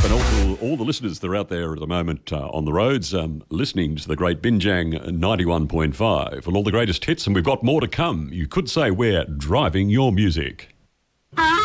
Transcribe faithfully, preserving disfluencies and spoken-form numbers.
Yep, and also all the listeners that are out there at the moment uh, on the roads um, listening to the great Binjang ninety-one point five and all the greatest hits, and we've got more to come. You could say we're driving your music.